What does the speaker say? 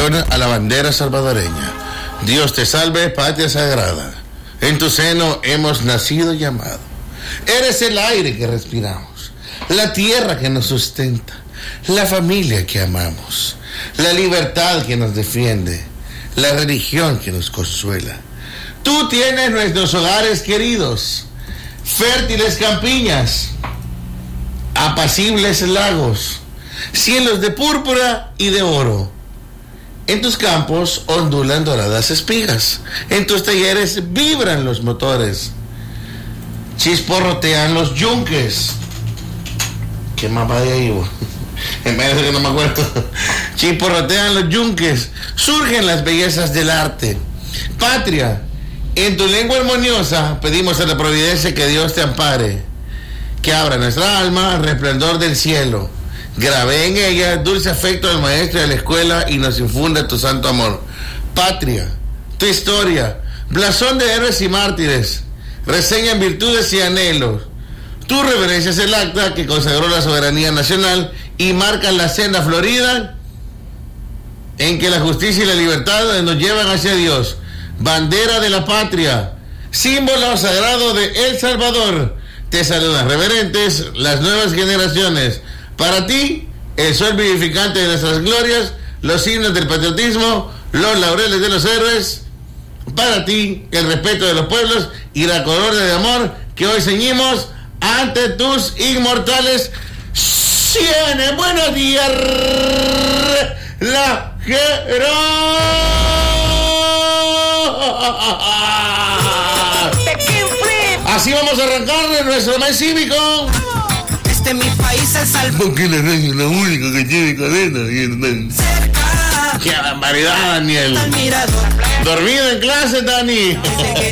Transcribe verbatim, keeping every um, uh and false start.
traición a la bandera salvadoreña. Dios te salve, patria sagrada. En tu seno hemos nacido y amado. Eres el aire que respiramos, la tierra que nos sustenta, la familia que amamos, la libertad que nos defiende, la religión que nos consuela. Tú tienes nuestros hogares queridos, fértiles campiñas, apacibles lagos, cielos de púrpura y de oro. En tus campos ondulan doradas espigas, en tus talleres vibran los motores, chisporrotean los yunques. ¿Qué más va de ahí, vos? En vez de que no me acuerdo. Chisporrotean los yunques, surgen las bellezas del arte. Patria, en tu lengua armoniosa pedimos a la providencia que Dios te ampare, que abra nuestra alma al resplandor del cielo, grabé en ella dulce afecto del maestro de la escuela y nos infunda tu santo amor. Patria, tu historia, blasón de héroes y mártires, reseñan virtudes y anhelos. Tu reverencia es el acta que consagró la soberanía nacional y marca la senda florida en que la justicia y la libertad nos llevan hacia Dios. Bandera de la patria, símbolo sagrado de El Salvador. Te saludan reverentes las nuevas generaciones. Para ti, el sol vivificante de nuestras glorias, los signos del patriotismo, los laureles de los héroes. Para ti, el respeto de los pueblos y la corona de amor que hoy ceñimos ante tus inmortales sienes. Buenos días, la Así vamos a arrancar de nuestro mes cívico. Este mi país es al... Porque la radio es la única que tiene cadena. Cerca. ¡Qué barbaridad, Daniel! Al mirador. Dormido en clase, Dani.